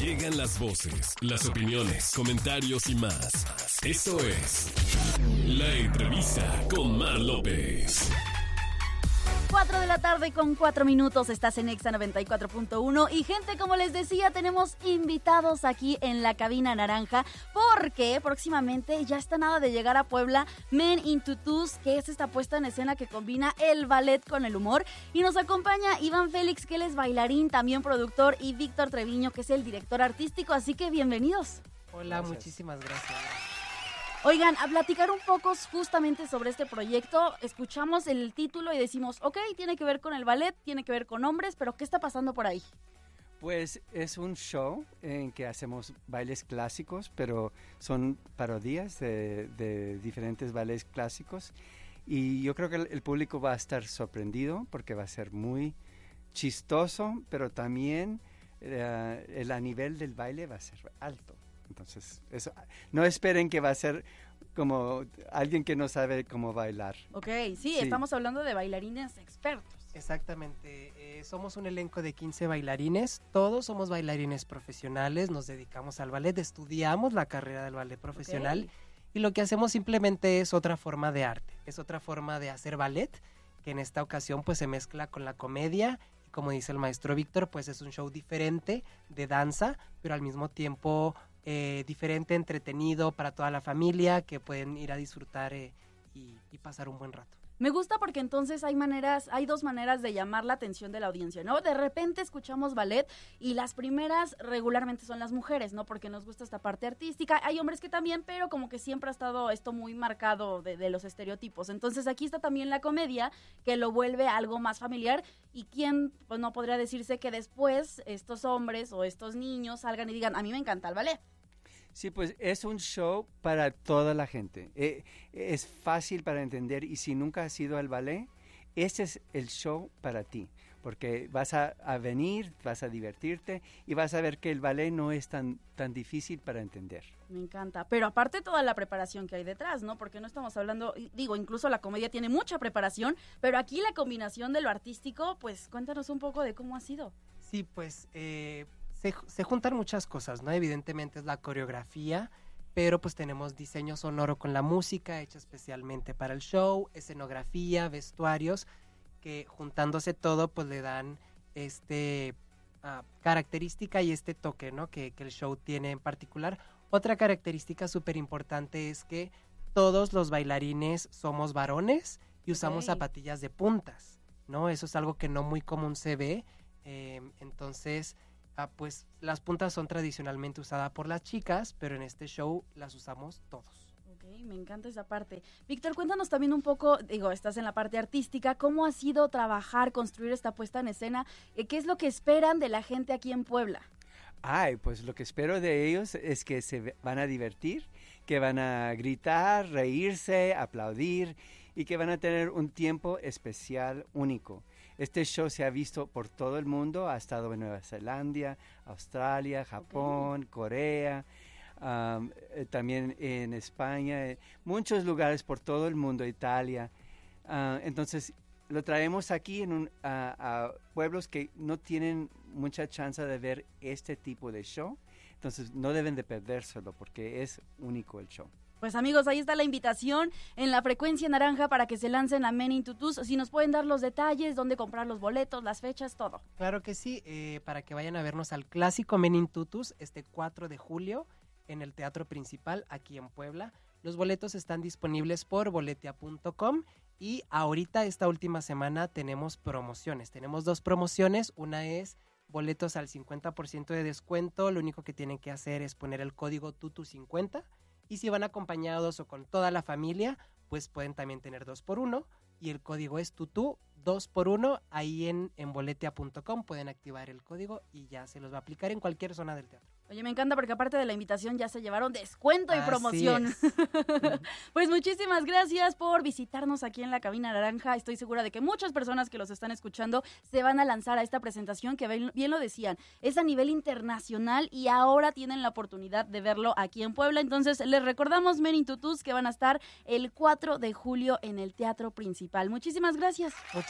Llegan las voces, las opiniones, comentarios y más. Esto es La Entrevista con Mar López. 4 de la tarde con 4 minutos, estás en Exa 94.1 y gente, como les decía, tenemos invitados aquí en la cabina naranja porque próximamente ya está nada de llegar a Puebla Men in Tutus, que es esta puesta en escena que combina el ballet con el humor, y nos acompaña Iván Félix, que él es bailarín, también productor, y Víctor Treviño, que es el director artístico, así que bienvenidos. Hola, gracias. Muchísimas gracias. Oigan, a platicar un poco justamente sobre este proyecto. Escuchamos el título y decimos, ok, tiene que ver con el ballet, tiene que ver con hombres, pero ¿qué está pasando por ahí? Pues es un show en que hacemos bailes clásicos, pero son parodias de diferentes bailes clásicos. Y yo creo que el público va a estar sorprendido porque va a ser muy chistoso, pero también el nivel del baile va a ser alto. Entonces, eso, no esperen que va a ser como alguien que no sabe cómo bailar. Ok, sí, estamos hablando de bailarines expertos. Exactamente, somos un elenco de 15 bailarines, todos somos bailarines profesionales, nos dedicamos al ballet, estudiamos la carrera del ballet profesional, y lo que hacemos simplemente es otra forma de arte, es otra forma de hacer ballet, que en esta ocasión pues se mezcla con la comedia, y como dice el maestro Víctor, pues es un show diferente de danza, pero al mismo tiempo diferente, entretenido para toda la familia, que pueden ir a disfrutar y pasar un buen rato. Me gusta porque entonces hay dos maneras de llamar la atención de la audiencia, ¿no? De repente escuchamos ballet y las primeras regularmente son las mujeres, ¿no? Porque nos gusta esta parte artística. Hay hombres que también, pero como que siempre ha estado esto muy marcado de los estereotipos. Entonces aquí está también la comedia, que lo vuelve algo más familiar, y quién, pues no podría decirse que después estos hombres o estos niños salgan y digan, a mí me encanta el ballet. Sí, pues es un show para toda la gente. Es fácil para entender, y si nunca has ido al ballet, este es el show para ti, porque vas a venir, vas a divertirte y vas a ver que el ballet no es tan difícil para entender. Me encanta, pero aparte toda la preparación que hay detrás, ¿no? Porque no estamos hablando, digo, incluso la comedia tiene mucha preparación, pero aquí la combinación de lo artístico, pues cuéntanos un poco de cómo ha sido. Sí, pues se juntan muchas cosas, ¿no? Evidentemente es la coreografía, pero pues tenemos diseño sonoro con la música hecha especialmente para el show, escenografía, vestuarios, que juntándose todo pues le dan característica y este toque, ¿no? Que el show tiene en particular. Otra característica súper importante es que todos los bailarines somos varones y usamos zapatillas de puntas, ¿no? Eso es algo que no muy común se ve, entonces pues las puntas son tradicionalmente usadas por las chicas, pero en este show las usamos todos. Ok, me encanta esa parte. Víctor, cuéntanos también un poco, estás en la parte artística, ¿cómo ha sido trabajar, construir esta puesta en escena? ¿Qué es lo que esperan de la gente aquí en Puebla? Pues lo que espero de ellos es que se van a divertir, que van a gritar, reírse, aplaudir, y que van a tener un tiempo especial, único. Este show se ha visto por todo el mundo, ha estado en Nueva Zelanda, Australia, Japón, Corea, también en España, muchos lugares por todo el mundo, Italia. Entonces lo traemos aquí a pueblos que no tienen mucha chance de ver este tipo de show, entonces no deben de perdérselo porque es único el show. Pues amigos, ahí está la invitación en la frecuencia naranja para que se lancen a Men in Tutus. Si nos pueden dar los detalles, dónde comprar los boletos, las fechas, todo. Claro que sí, para que vayan a vernos al clásico Men in Tutus este 4 de julio en el Teatro Principal aquí en Puebla. Los boletos están disponibles por boletia.com y ahorita esta última semana tenemos promociones. Tenemos 2 promociones, una es boletos al 50% de descuento, lo único que tienen que hacer es poner el código TUTU50. Y si van acompañados o con toda la familia, pues pueden también tener 2x1 y el código es TUTU 2x1. Ahí en boletia.com pueden activar el código y ya se los va a aplicar en cualquier zona del teatro. Oye, me encanta porque aparte de la invitación ya se llevaron descuento y promoción. Pues muchísimas gracias por visitarnos aquí en la cabina naranja. Estoy segura de que muchas personas que los están escuchando se van a lanzar a esta presentación que bien lo decían, es a nivel internacional y ahora tienen la oportunidad de verlo aquí en Puebla. Entonces les recordamos Men in Tutus que van a estar el 4 de julio en el Teatro Principal. Muchísimas gracias. Muchas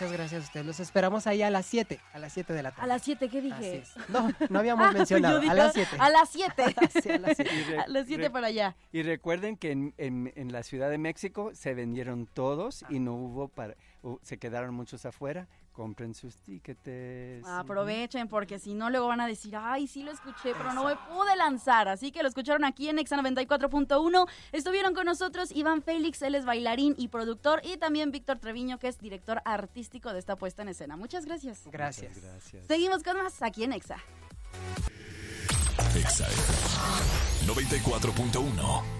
Muchas gracias a ustedes. Los esperamos ahí a las 7 de la tarde. A las 7, ¿qué Así dije? es. No habíamos mencionado. Yo dije, A las 7. A las 7. Sí, a las 7. A las 7 para allá. Y recuerden que en la Ciudad de México se vendieron todos y no hubo se quedaron muchos afuera. Compren sus tickets. Aprovechen, porque si no, luego van a decir, ay, sí lo escuché, pero no me pude lanzar. Así que lo escucharon aquí en Exa 94.1. Estuvieron con nosotros Iván Félix, él es bailarín y productor, y también Víctor Treviño, que es director artístico de esta puesta en escena. Muchas gracias. Gracias. Muchas gracias. Seguimos con más aquí en Exa. Exa FM 94.1.